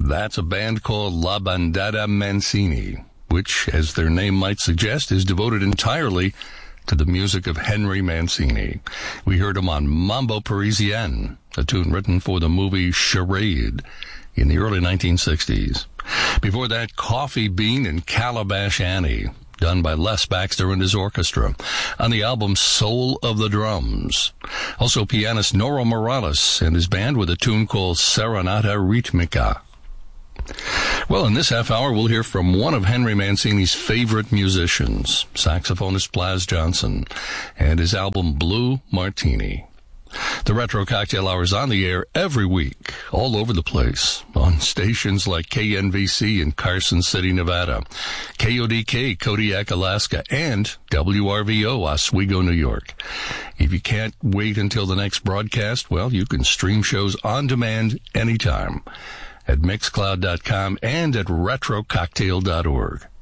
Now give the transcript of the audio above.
That's a band called La Bandada Mancini, which, as their name might suggest, is devoted entirely to the music of Henry Mancini. We heard him on Mambo Parisien, a tune written for the movie Charade in the early 1960s. Before that, Coffee Bean and Calabash Annie, done by Les Baxter and his orchestra, on the album Soul of the Drums. Also pianist Noro Morales and his band with a tune called Serenata Ritmica. Well, in this half hour, we'll hear from one of Henry Mancini's favorite musicians, saxophonist Blas Johnson, and his album Blue Martini. The Retro Cocktail Hour is on the air every week, all over the place, on stations like KNVC in Carson City, Nevada, KODK, Kodiak, Alaska, and WRVO, Oswego, New York. If you can't wait until the next broadcast, well, you can stream shows on demand anytime at Mixcloud.com and at RetroCocktail.org.